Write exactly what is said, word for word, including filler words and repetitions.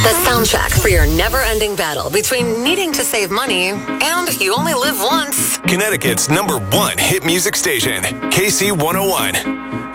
The soundtrack for your never-ending battle between needing to save money and you only live once. Connecticut's number one hit music station, K C one oh one.